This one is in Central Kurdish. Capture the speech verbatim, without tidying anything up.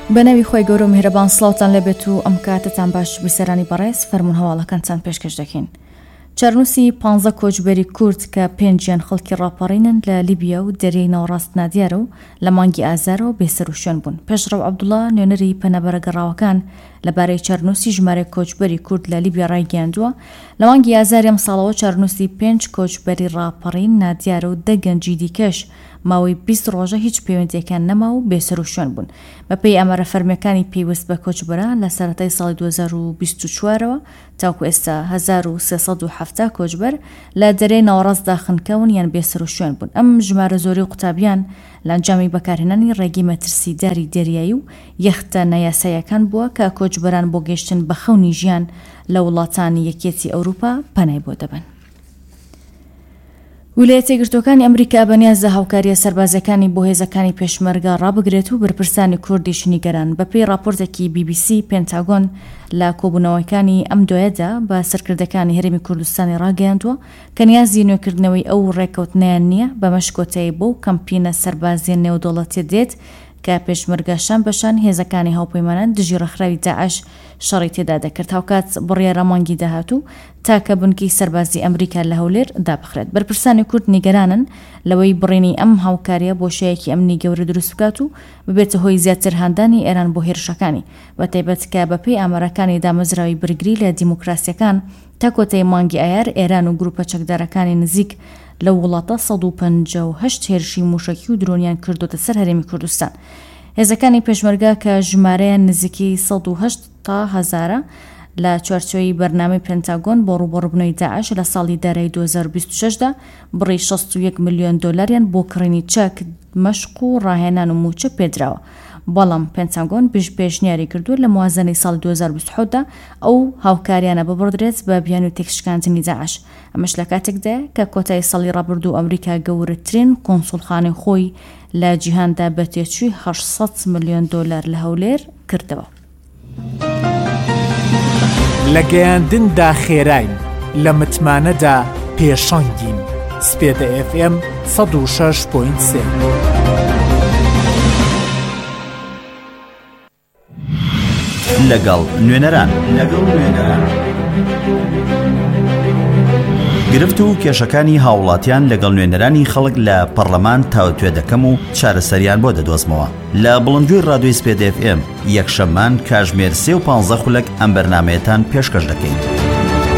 بناوی خوی گەورە و میهرەبان سڵاوتان لەبێت و ئەم کاتتان باش بسەرانی بەڕێز فەرمون هەواڵەکانتان پێشکەش دەکەین. چارنووسی پانزە کۆچبەری کورد کە پێنجیان خەڵکی ڕاپەڕینن لە لیبیا و دەریای ناوەڕاست نادیارە و لە مانگی ئازارەوە بێسەر و شوێن بوون. پێشڕەو عەبدوڵڵا نوێنەری پەنەبەرە گەڕاوەکان لەبارەی چارنووسی ژمارە کۆچبەری کورد لە لیبیا ڕایگەیاندووە. لە مانگی ئازاری ئەم ساڵەوە چارنووسی پێنج کۆچبەری ڕاپەڕین نادیارە و دە گەنجی دیکەش ماوەی بیست ڕۆژە هیچ پەیوەندیەکان نەما و بێسەر و شوێن بوون. بەپێی ئەمارە فەرمیەکانی پێویست بە کۆچبەران لە سەرەتای ساڵی دوو هەزار و بیست و چوارەوە تاوکو ئێستا هەزار و سێسەد و حەفتا کۆچبەر لە دەرەی ناوەڕاستدا خنکەون یان بێسەر و شوێن بوون. ئەم ژمارە زۆری قوتابیان لە ئەنجامی بەکارهێنانی ڕێگی مەترسیداری دەریایی و یەختە نەیاساییەکان بووە کە کۆچبەران بۆ گەیشتن بە خەونی ژیان لە وڵاتانی یەکێتی ئەوروپا پەنای بۆ دەبن. ویلایەتە یەکگرتووەکانی ئەمریکا بەنیازە هاوکاریە سەربازەکانی بۆ هێزەکانی پێشمەرگە ڕابگرێت و بەرپرسانی کوردیش نیگەران. بەپێی راپۆرتێکی بی بی سی پێنتاگۆن لە کۆبوونەوەکانی ئەم دوایەدا بە سەرکردەکانی هەرێمی کوردستانی ڕاگەیاندووە کە نیازی نوێکردنەوەی ئەو ڕێکەوتنیان نییە بە مەشکۆتەی بۆ کەمپینە سەربازیە نێودەوڵەتی دێت کە پێشمەرگەشان بەشان هێزەکانی هاوپەیمانان دژی ڕەخراوی داعش شەڕی تێدا دەکرد. هاوکات بڕیارە مانگی داهاتوو تاکە بنکەی سەربازی ئەمریکا لە هەولێر دابخرێت. بەرپرسانی کورد نیگەرانن لەوەی بڕینی ئەم هاوکاریە بۆ شەیەکی ئەمنی گەورە دروست بکات و ببێتە هۆی زیاتر هاندانی ئێران بۆ هێرشەکانی بەتایبەت کە بەپێی ئامارەکانی دامەزراوی برگری لە دیموکراسیەکان تا کۆتەی مانگی ئایار ئێران و گروپە چەکدارەکانی نزیک لە وڵاتە سەد و پەنجا و هەشت هێرشی موشکی و درۆنیان کردوتە سەر هەرێمی کوردستان. هێزەکانی پێشمەرگە کە ژمارەیان نزیکی سەد و هەشت تا هەزارە لە چوارچۆی بەرنامەی پێنتاگۆن بۆ ڕووبەڕووبنەوەی داعش لە ساڵی دارایی دوو هەزار و بیست و شەشدا بڕی شەست و یەک ملیۆن دۆلاریان بۆ کڕینی چەک مەشق و ڕاهێنان و موچە پێدراوە. بەڵام پێنتاگۆن پێش پێشنیاری کردووە لە موازنەی ساڵی دوو هەزار و بیست و سێدا ئەو هاوکاریانە ببڕدرێت بە بیان و تێکشکاندنی داعش. ئەمەش لە کاتێکدا کە کۆتای ساڵی ڕابردوو ئەمریکا گەورەترین کۆنسوڵخانەی خۆی لە جیهاندا بە تێچووی هەشت سەد ملیۆن دۆلار لە هەولێر کردەوە. لە گەیاندندا خێراین، لە متمانەدا پێشەنگین. سپێدە ئێف ئێم سەد و شەش پۆینت سێ. لەگەڵ نوێنەران لەگەڵ نوێنەران گرفت و کێشەکانی هاوڵاتیان لەگەڵ نوێنەرانی خەڵک لە پەرلەمان تاوتوێ دەکەم و چارەسەریان بۆ دەدۆزمەوە. لە بڵندگوی ڕادیۆی سپێدە ئێف ئێم یەکشەممان کاتژمێر سێ و پانزە خولەک ئەم بەرنامەیەتان پێشکەش دەکەین.